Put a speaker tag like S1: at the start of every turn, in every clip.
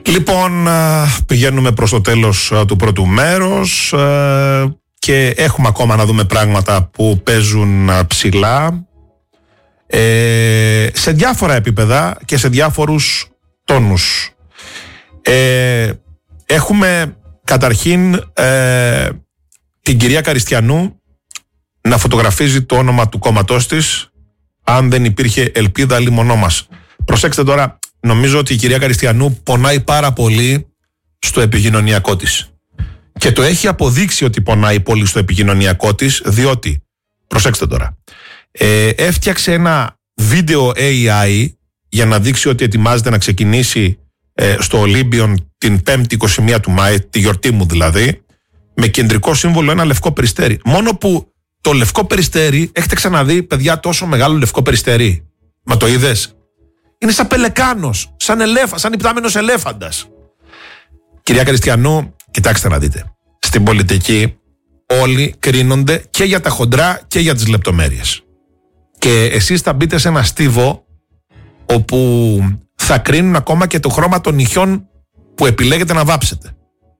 S1: Λοιπόν, πηγαίνουμε προς το τέλος του πρώτου μέρους και έχουμε ακόμα να δούμε πράγματα που παίζουν ψηλά σε διάφορα επίπεδα και σε διάφορους τόνους. Έχουμε καταρχήν την κυρία Καριστιανού να φωτογραφίζει το όνομα του κόμματός της, αν δεν υπήρχε ελπίδα λιμονό μας. Προσέξτε τώρα, νομίζω ότι η κυρία Καριστιανού πονάει πάρα πολύ στο επικοινωνιακό της. Και το έχει αποδείξει ότι πονάει πολύ στο επικοινωνιακό της, διότι, προσέξτε τώρα, έφτιαξε ένα βίντεο AI για να δείξει ότι ετοιμάζεται να ξεκινήσει στο Ολύμπιον την 5η 21 του Μάη, τη γιορτή μου δηλαδή, με κεντρικό σύμβολο ένα λευκό περιστέρι. Μόνο που το λευκό περιστέρι, έχετε ξαναδεί παιδιά τόσο μεγάλο λευκό περιστέρι? Μα το είδες? Είναι σαν πελεκάνος, σαν υπτάμενος ελέφαντας. Κυρία Καριστιανού, κοιτάξτε να δείτε. Στην πολιτική όλοι κρίνονται και για τα χοντρά και για τις λεπτομέρειες. Και εσείς θα μπείτε σε ένα στίβο όπου θα κρίνουν ακόμα και το χρώμα των νυχιών που επιλέγετε να βάψετε.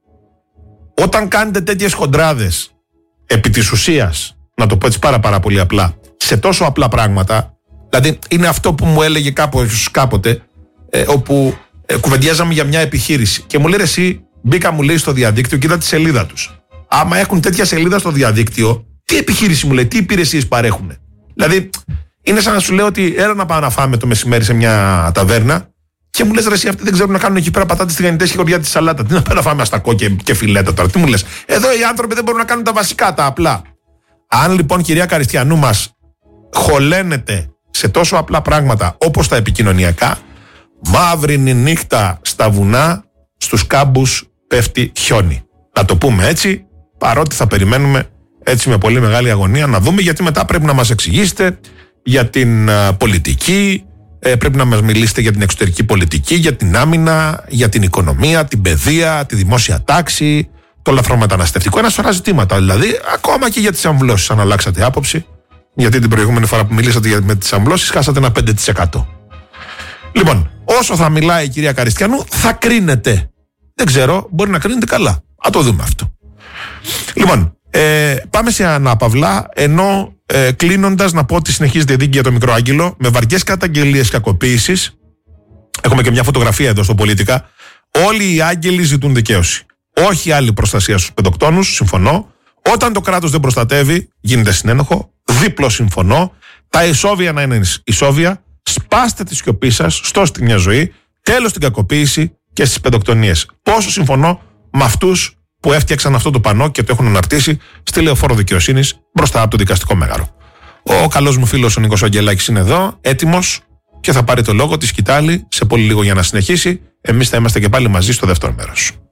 S1: Όταν κάνετε τέτοιες χοντράδες επί της ουσίας, να το πω έτσι πάρα πολύ απλά, σε τόσο απλά πράγματα, δηλαδή είναι αυτό που μου έλεγε κάποτε όπου κουβεντιάζαμε για μια επιχείρηση και μου λέει εσύ, μπήκα μου λέει στο διαδίκτυο και είδα τη σελίδα τους. Άμα έχουν τέτοια σελίδα στο διαδίκτυο, τι επιχείρηση μου λέει, τι υπηρεσίες παρέχουν? Δηλαδή είναι σαν να σου λέω ότι έλα να πάμε να φάμε το μεσημέρι σε μια ταβέρνα και μου λες ρε εσύ αυτοί δεν ξέρουν να κάνουν εκεί πέρα πατάτες τηγανιτές και χωριά τη σαλάτα. Τι να πάμε να φάμε αστακό και φιλέτα τώρα? Τι μου λες? Εδώ οι άνθρωποι δεν μπορούν να κάνουν τα βασικά, τα απλά. Αν λοιπόν κυρία Καριστιανού μας χωλένεται σε τόσο απλά πράγματα όπως τα επικοινωνιακά, μαύρη είναι η νύχτα στα βουνά, στους κάμπους πέφτει χιόνι. Να το πούμε έτσι, παρότι θα περιμένουμε έτσι με πολύ μεγάλη αγωνία να δούμε, γιατί μετά πρέπει να μας εξηγήσετε για την πολιτική, πρέπει να μας μιλήσετε για την εξωτερική πολιτική, για την άμυνα, για την οικονομία, την παιδεία, τη δημόσια τάξη, το λαθρομεταναστευτικό, ένα σωρά ζητήματα. Δηλαδή, ακόμα και για τις αμβλώσεις, αν αλλάξατε άποψη, γιατί την προηγούμενη φορά που μιλήσατε με τις αμβλώσεις, χάσατε ένα 5%. Λοιπόν, όσο θα μιλάει η κυρία Καριστιανού, θα κρίνεται. Δεν ξέρω, μπορεί να κρίνεται καλά. Α το δούμε αυτό. Λοιπόν, πάμε σε ανάπαυλα, ενώ κλείνοντας να πω ότι συνεχίζεται η δίκη για το μικρό Άγγελο με βαριές καταγγελίες κακοποίησης. Έχουμε και μια φωτογραφία εδώ στο Πολίτικα. Όλοι οι άγγελοι ζητούν δικαίωση. Όχι άλλη προστασία στους παιδοκτόνους, συμφωνώ. Όταν το κράτος δεν προστατεύει, γίνεται συνένοχο. Δίπλο συμφωνώ. Τα ισόβια να είναι ισόβια. Σπάστε τη σιωπή σας, στώστε μια ζωή. Τέλος στην κακοποίηση και στις παιδοκτονίες. Πόσο συμφωνώ με αυτούς που έφτιαξαν αυτό το πανό και το έχουν αναρτήσει στη Λεωφόρο Δικαιοσύνης μπροστά από το δικαστικό μέγαρο. Ο καλός μου φίλος ο Νίκος Αγγελάκης είναι εδώ, έτοιμος και θα πάρει το λόγο τη σκητάλη σε πολύ λίγο για να συνεχίσει. Εμείς θα είμαστε και πάλι μαζί στο δεύτερο μέρος.